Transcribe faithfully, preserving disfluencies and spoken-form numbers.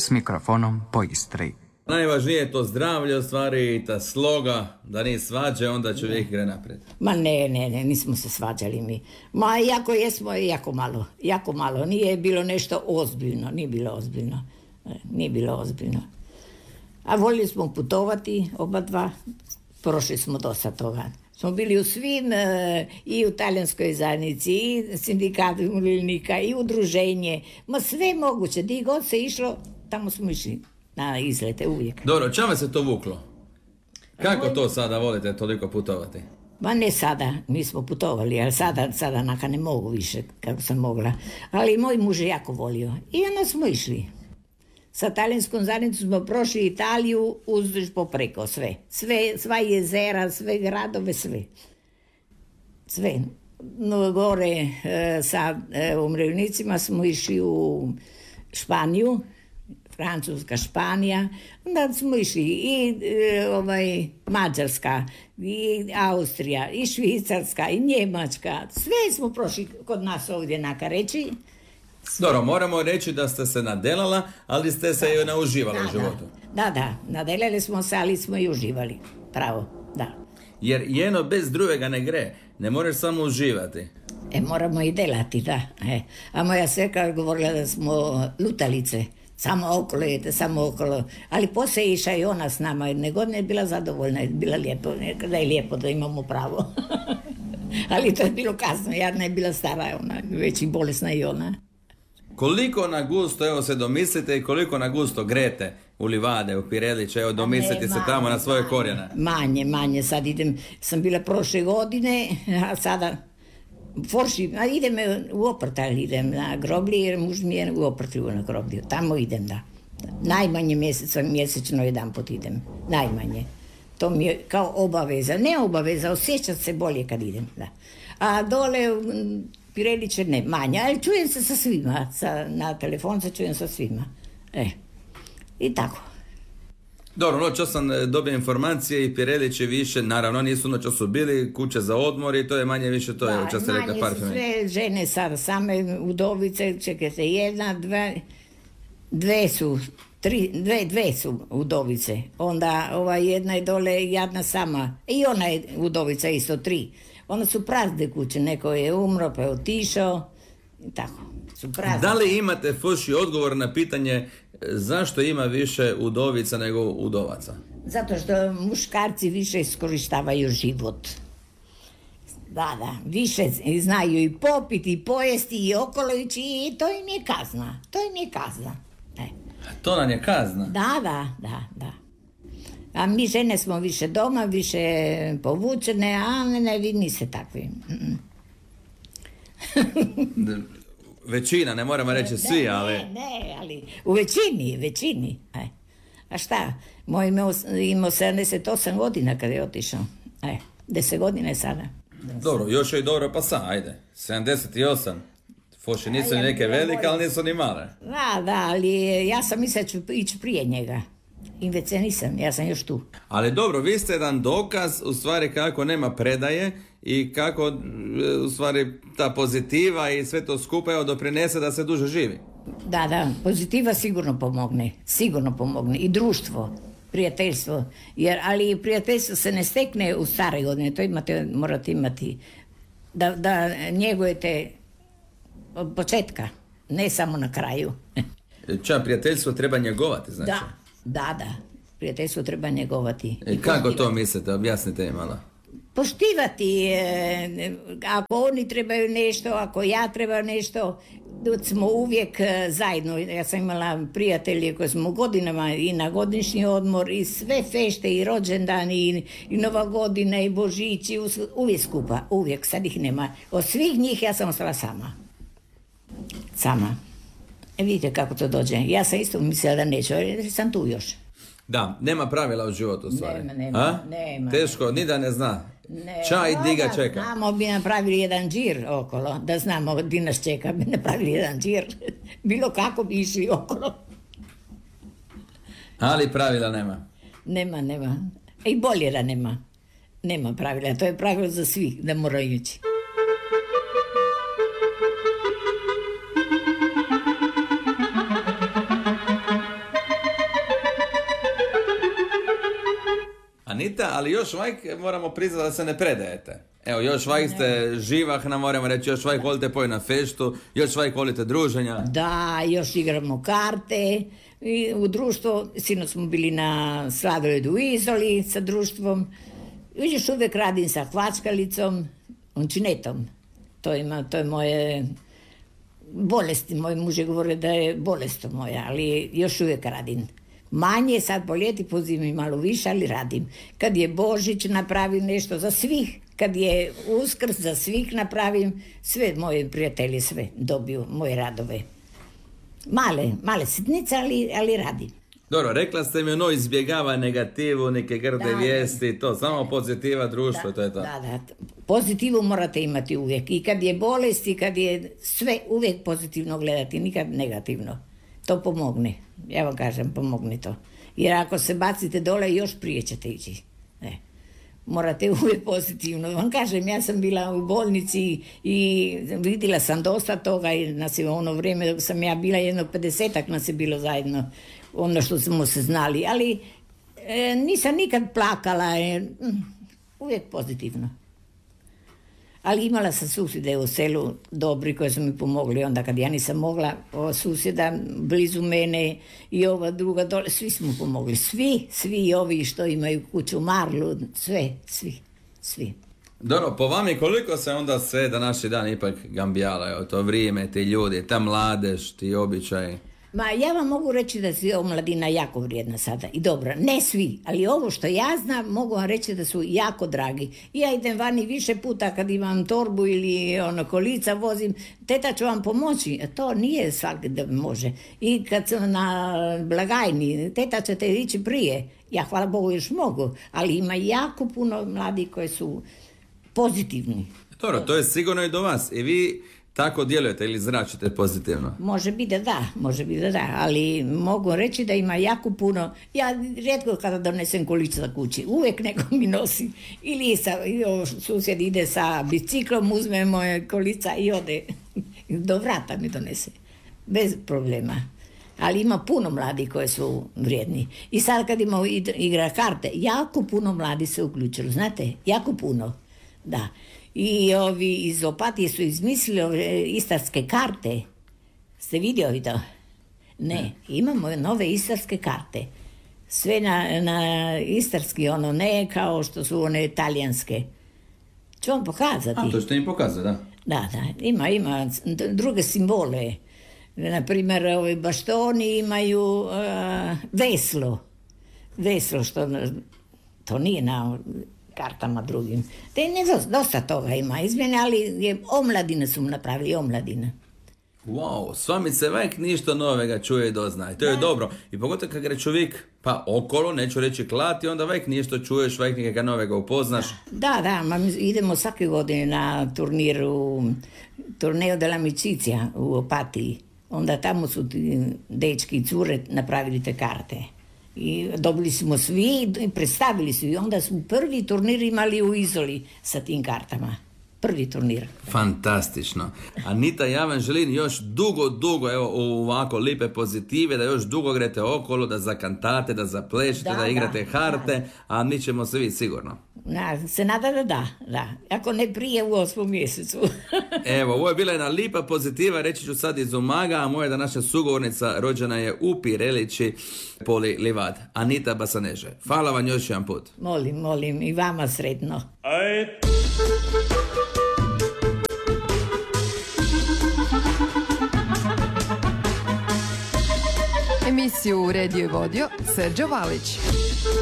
s mikrofonom po Istri. Najvažnije je to zdravlje, u stvari, i ta sloga, da nije svađe, onda čovjek gre naprijed. Ma ne, ne, ne, nismo se svađali mi. Ma jako jesmo, jako malo, jako malo. Nije bilo nešto ozbiljno, nije bilo ozbiljno. Nije bilo ozbiljno. A voljeli smo putovati, oba dva, prošli smo dosta toga. Smo bili u svim, i u talijanskoj zajednici, i sindikatu umirovljenika, i udruženje, ma sve moguće, di god se išlo, tamo smo išli na izlete uvijek. Dobro, čame se to vuklo? Kako to sada volite toliko putovati? Ma ne sada, mi smo putovali, ali sada, sada naka ne mogu više kako sam mogla. Ali moj muž je jako volio i onda smo išli. Sa talijanskom zajednicom smo prošli Italiju uzduž popreko sve. Sve, sva jezera, sve gradove, sve. Sve. No, gore e, sa e, umirovljenicima smo išli u Španiju, Francuska, Španija, onda smo išli i e, ovaj, Mađarska, i Austrija, i Švicarska, i Njemačka. Sve smo prošli kod nas ovdje na Kareči. Dobro, moramo reći da ste se nadelala, ali ste se i nauživali da, u životu. Da, da, nadelali smo se, ali smo i uživali. Pravo, da. Jer jedno bez drugega ne gre, ne možeš samo uživati. E, moramo i delati, da. E. A moja sveka je govorila da smo lutalice. Samo okolo jete, samo okolo. Ali poslije iša i ona s nama. Jedne godine je bila zadovoljna, je bila lijepo. Nekada je lijepo da imamo pravo. Ali to je bilo kasno. Jadna je bila stara, ona, već i bolesna i ona. Koliko na gusto, evo se domislite, i koliko na gusto grete u Livade, u Pireliće, evo domislite se tamo na svoje korijene. Manje, manje, sad idem, sam bila prošle godine, a sada forši, a idem u Oprtalj, idem na groblje, jer muž mi je u Oprtlju na groblju, tamo idem, da. Najmanje mjeseca, mjesečno jedan put idem, najmanje. To mi je kao obaveza, ne obaveza, osjećat se bolje kad idem, da. A dole Pireliće ne, manje, ali čujem se sa svima, sa, na telefon se čujem sa svima. E, i tako. Dobro, noća sam dobio informacije i Pireliće više, naravno nisu noća su bili, kuće za odmor i to je manje više to, je čas se rekla par su sve žene sada, same udovice, čekajte, jedna, dve, dve su, tri, dve, dve su udovice, onda ova jedna je dole jadna sama, i ona je udovica isto, tri. Onda su prazne kuće, neko je umro pa je otišao i tako, su prazne. Da li imate, Fuši, odgovor na pitanje zašto ima više udovica nego udovaca? Zato što muškarci više iskorištavaju život. Da, da, više znaju i popiti, i pojesti, i okolo ići, i to im je kazna. To im je kazna. E. To nam je kazna? Da, da, da, da. A mi žene smo više doma, više povučene, a ne, vi niste takvi. Većina, ne moramo reći svi, ali... Ne, ne, ali u većini, većini. E. A šta? Moj imao, imao sedamdeset osam godina kada je otišao. E, deset godina je sada. Dobro, još je i dobro, pa sam, ajde. sedamdeset osam. Foši nisu ni neke velike, ali nisu ni male. Da, da, ali ja sam mislila ću ići prije njega. I već nisam, ja sam još tu. Ali dobro, vi ste jedan dokaz u stvari kako nema predaje i kako u stvari ta pozitiva i sve to skupa evo doprinese da se duže živi. Da, da, pozitiva sigurno pomogne, sigurno pomogne i društvo, prijateljstvo, jer ali prijateljstvo se ne stekne u stare godine, to imate, morate imati, da, da njegujete od početka, ne samo na kraju. Ča, prijateljstvo treba njegovati, znači? Da. Da, da, prijateljstvo treba njegovati. E, kako to mislite? Objasnite je malo. Poštivati, e, ako oni trebaju nešto, ako ja trebam nešto, smo uvijek zajedno. Ja sam imala prijatelje koji smo godinama i na godišnji odmor i sve fešte i rođendani i, i Nova godina i Božići, uvijek skupa, uvijek, sad ih nema. Od svih njih ja sam ostala sama. Sama. E, vidite kako to dođe. Ja sam isto mislila da neću, jer sam tu još. Da, nema pravila u životu u stvari. Nema, nema, A? nema. Teško, ni da ne zna. Ne, Čaj, di ga čeka. Znamo bi napravili jedan džir okolo, da znamo di nas čeka, bi napravili jedan džir. Bilo kako bi išli okolo. Ali pravila nema. Nema, nema. I bolje da nema. Nema pravila, to je pravilo za svih, da moraju ići. Anita, ali još vajk moramo priznati da se ne predajete. Evo, još vajk ste živahna, moramo reći, još vajk volite poj na feštu, još vajk volite druženja. Da, još igramo karte. I u društvo, sinoć smo bili na sladoledu u Izoli sa društvom. Još uvijek radim sa hvackalicom, ončinetom. To, ima, to je moje bolesti. Moj muž je govorio da je bolest moja, ali još uvijek radim. Manje, sad po ljeti, po zimi malo više, ali radim. Kad je Božić, napravim nešto za svih. Kad je Uskrs, za svih napravim. Sve moje prijatelje, sve dobiju moje radove. Male, male sitnice, ali, ali radim. Dobro, rekla ste mi ono izbjegava negativu, neke grde Da, vijesti, to, samo pozitiva društvo, Da, to je to. Da, da. Pozitivu morate imati uvijek. I kad je bolest i kad je sve, uvijek pozitivno gledati, nikad negativno. To pomogne. Ja vam kažem, pomogne to. Jer ako se bacite dole, još prije ćete ići. Ne. Morate uvijek pozitivno. Vam kažem, ja sam bila u bolnici i vidjela sam dosta toga i nas je ono vrijeme dok sam ja bila, jedno pedesetak nas je bilo zajedno, ono što smo se znali. Ali e, nisam nikad plakala, e, uvijek pozitivno. Ali imala sam susjede u selu dobri koji su mi pomogli onda kad ja nisam mogla. Ova susjeda blizu mene i ova druga dole, svi smo pomogli. Svi, svi ovi što imaju kuću Marlu, sve, svi, svi. Dobro, po vami koliko se onda sve današnji dan ipak gambijala, evo, to vrijeme, ti ljudi, ta mladež, ti običaji? Ma ja vam mogu reći da je omladina jako vrijedna sada i dobra. Ne svi, ali ovo što ja znam mogu vam reći da su jako dragi. Ja idem vani više puta kad imam torbu ili ono kolica vozim, teta ću vam pomoći. A to nije svaki da može. I kad sam na blagajni, teta ćete ići prije. Ja hvala Bogu još mogu, ali ima jako puno mladih koji su pozitivni. Dobro, to je sigurno i do vas. I vi tako djelujete ili zračite pozitivno? Može biti da da, može biti da da, ali mogu reći da ima jako puno. Ja rijetko kada donesem kolica za kući, uvijek neko mi nosi. Ili sa, susjed ide sa biciklom, uzme moje kolica i ode do vrata mi donese. Bez problema. Ali ima puno mladih koji su vrijedni. I sad kad imamo igra karte, jako puno mladih se uključilo, znate, jako puno, da. I ovi iz Opatije su izmislili ove istarske karte. Ste vidjeli to? Ne, imamo nove istarske karte. Sve na, na istarski, ono, ne kao što su one talijanske. Ću vam pokazati. A, to ćete im pokazati, da? Da, da, ima, ima druge simbole. Naprimjer, ovi baštoni imaju uh, veslo. Veslo, što to nije na kartama drugim. Te ne, dosta toga ima izmjene, ali je omladine su napravili, omladine. Wow, s vami se vajk ništa novega čuje i doznaje. To je Da. dobro. I pogotovo kad gre čovjek pa okolo, neću reći klati, onda vajk ništa čuješ, vajk nekega novega upoznaš. Da, da, ma mi idemo svake godine na turniru, Torneo della Amicizia u Opatiji. Onda tamo su ti dečki i cure napravili te karte. I dobili smo svi i predstavili su i onda smo prvi turnir imali u Izoli sa tim kartama. Prvi turnir. Fantastično. Anita, ja vam želim još dugo, dugo, evo, u ovako lipe pozitive, da još dugo grete okolo, da zakantate, da zaplešete, da, Da, da igrate da, harte, da. a mi ćemo se vidjeti sigurno. Na, se nada da da, da. Ako ne prije u osmom mjesecu. Evo, ovo je bila jedna lipa pozitiva, reći ću sad iz Umaga, a moja današnja sugovornica rođena je u Pirelići, Poli Livad, Anita Basaneže. Hvala vam još jedan put. Molim, molim, i vama sretno. Emisiju uredio i vodio Serđo Valić.